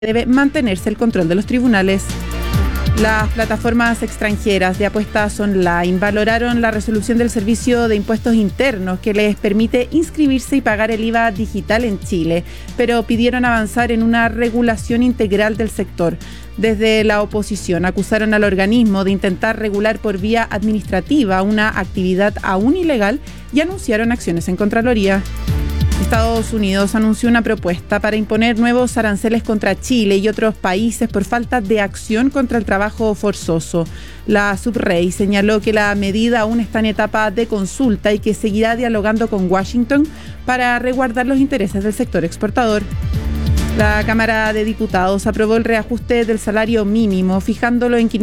debe mantenerse el control de los tribunales. Las plataformas extranjeras de apuestas online valoraron la resolución del Servicio de Impuestos Internos que les permite inscribirse y pagar el IVA digital en Chile, pero pidieron avanzar en una regulación integral del sector. Desde la oposición acusaron al organismo de intentar regular por vía administrativa una actividad aún ilegal y anunciaron acciones en Contraloría. Estados Unidos anunció una propuesta para imponer nuevos aranceles contra Chile y otros países por falta de acción contra el trabajo forzoso. La subrey señaló que la medida aún está en etapa de consulta y que seguirá dialogando con Washington para resguardar los intereses del sector exportador. La Cámara de Diputados aprobó el reajuste del salario mínimo, fijándolo en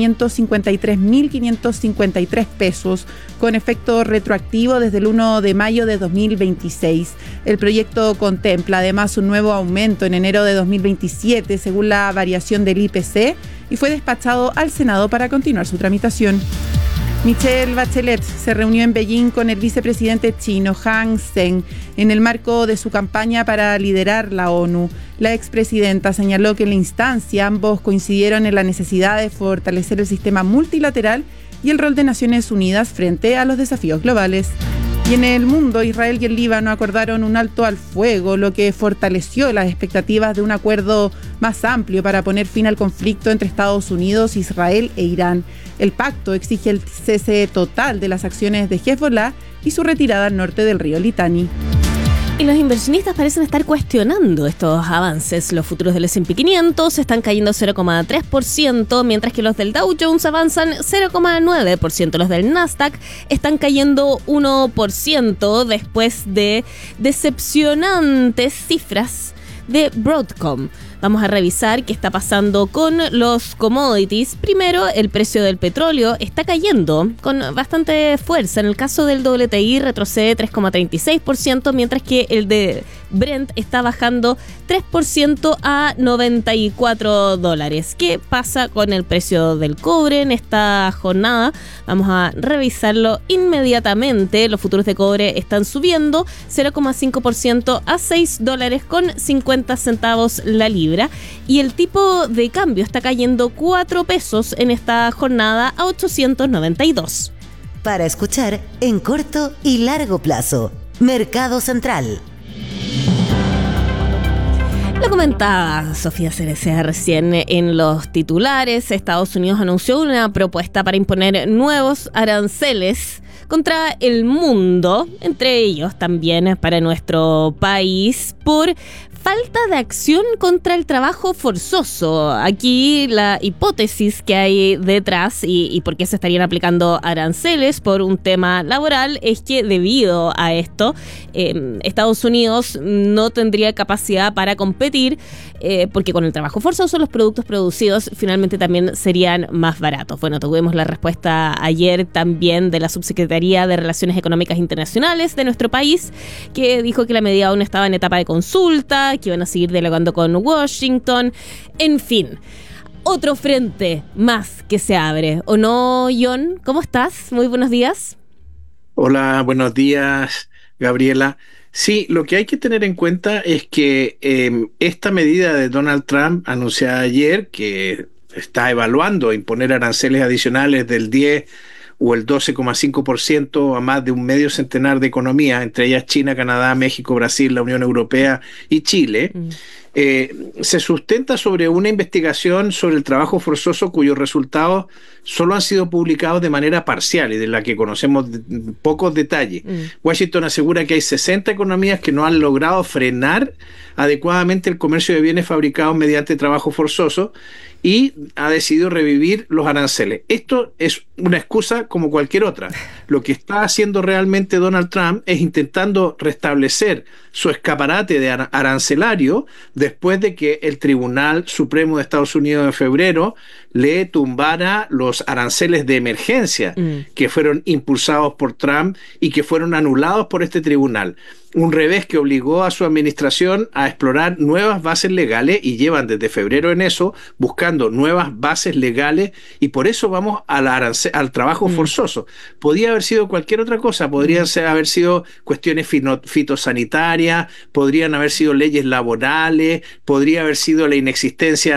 553.553 pesos, con efecto retroactivo desde el 1 de mayo de 2026. El proyecto contempla además un nuevo aumento en enero de 2027, según la variación del IPC, y fue despachado al Senado para continuar su tramitación. Michelle Bachelet se reunió en Beijing con el vicepresidente chino Han Zheng en el marco de su campaña para liderar la ONU. La expresidenta señaló que en la instancia ambos coincidieron en la necesidad de fortalecer el sistema multilateral y el rol de Naciones Unidas frente a los desafíos globales. Y en el mundo, Israel y el Líbano acordaron un alto al fuego, lo que fortaleció las expectativas de un acuerdo más amplio para poner fin al conflicto entre Estados Unidos, Israel e Irán. El pacto exige el cese total de las acciones de Hezbollah y su retirada al norte del río Litani. Y los inversionistas parecen estar cuestionando estos avances. Los futuros del S&P 500 están cayendo 0,3%, mientras que los del Dow Jones avanzan 0,9%. Los del Nasdaq están cayendo 1% después de decepcionantes cifras de Broadcom. Vamos a revisar qué está pasando con los commodities. Primero, el precio del petróleo está cayendo con bastante fuerza. En el caso del WTI retrocede 3,36%, mientras que el de Brent está bajando 3% a $94. ¿Qué pasa con el precio del cobre en esta jornada? Vamos a revisarlo inmediatamente. Los futuros de cobre están subiendo 0,5% a $6.50 la libra. Y el tipo de cambio está cayendo 4 pesos en esta jornada a 892. Para escuchar en corto y largo plazo, Mercado Central. Lo comentaba Sofía Cereceda recién en los titulares. Estados Unidos anunció una propuesta para imponer nuevos aranceles contra el mundo, entre ellos también para nuestro país, por falta de acción contra el trabajo forzoso. Aquí la hipótesis que hay detrás y por qué se estarían aplicando aranceles por un tema laboral es que debido a esto Estados Unidos no tendría capacidad para competir porque con el trabajo forzoso los productos producidos finalmente también serían más baratos. Bueno, tuvimos la respuesta ayer también de la Subsecretaría de Relaciones Económicas Internacionales de nuestro país, que dijo que la medida aún estaba en etapa de consulta, que iban a seguir dialogando con Washington. En fin, otro frente más que se abre. ¿O no, John? ¿Cómo estás? Muy buenos días. Hola, buenos días, Gabriela. Sí, lo que hay que tener en cuenta es que esta medida de Donald Trump anunciada ayer, que está evaluando imponer aranceles adicionales del 10 o el 12,5% a más de un medio centenar de economías, entre ellas China, Canadá, México, Brasil, la Unión Europea y Chile, se sustenta sobre una investigación sobre el trabajo forzoso cuyos resultados solo han sido publicados de manera parcial y de la que conocemos pocos detalles. Washington asegura que hay 60 economías que no han logrado frenar adecuadamente el comercio de bienes fabricados mediante trabajo forzoso y ha decidido revivir los aranceles. Esto es una excusa como cualquier otra. Lo que está haciendo realmente Donald Trump es intentando restablecer su escaparate de arancelario después de que el Tribunal Supremo de Estados Unidos en febrero le tumbara los aranceles de emergencia que fueron impulsados por Trump y que fueron anulados por este tribunal. un revés que obligó a su administración a explorar nuevas bases legales y llevan desde febrero en eso, buscando nuevas bases legales y por eso vamos al trabajo forzoso. Podría haber sido cualquier otra cosa, podrían haber sido cuestiones fitosanitarias, podrían haber sido leyes laborales, podría haber sido la inexistencia